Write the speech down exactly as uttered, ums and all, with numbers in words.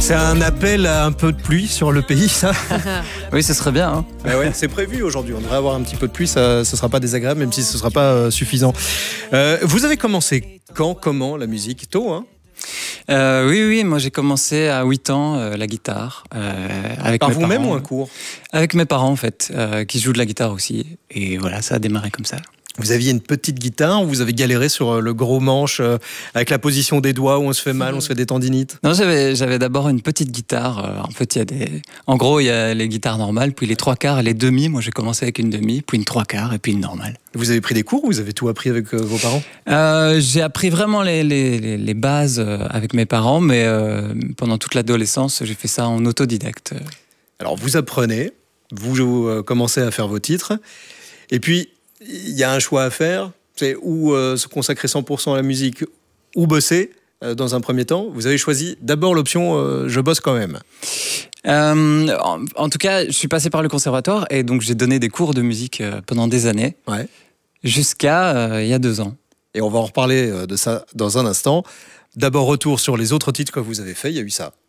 C'est un appel à un peu de pluie sur le pays, ça. Oui, ce serait bien. Hein. Bah ouais, c'est prévu aujourd'hui. On devrait avoir un petit peu de pluie, ça ne sera pas désagréable, même si ce ne sera pas euh, suffisant. Euh, vous avez commencé quand, comment la musique? Tôt, hein? Euh, oui, oui, moi j'ai commencé à huit ans euh, la guitare. Euh, avec Par mes vous-même parents. ou un cours? Avec mes parents en fait, euh, qui jouent de la guitare aussi. Et voilà, ça a démarré comme ça. Vous aviez une petite guitare ou vous avez galéré sur le gros manche euh, avec la position des doigts où on se fait mal, on se fait des tendinites? Non, j'avais, j'avais d'abord une petite guitare. Euh, en fait, il y a des, en gros, il y a les guitares normales, puis les trois quarts et les demi. Moi, j'ai commencé avec une demi, puis une trois quarts et puis une normale. Vous avez pris des cours ou vous avez tout appris avec euh, vos parents? euh, J'ai appris vraiment les, les, les bases avec mes parents, mais euh, pendant toute l'adolescence, j'ai fait ça en autodidacte. Alors, vous apprenez, vous euh, commencez à faire vos titres, et puis il y a un choix à faire, c'est ou euh, se consacrer cent pour cent à la musique ou bosser euh, dans un premier temps. Vous avez choisi d'abord l'option euh, je bosse quand même. Euh, en, en tout cas, je suis passé par le conservatoire et donc j'ai donné des cours de musique euh, pendant des années, Ouais. jusqu'à euh, il y a deux ans. Et on va en reparler euh, de ça dans un instant. D'abord, retour sur les autres titres que vous avez faits. Il y a eu ça.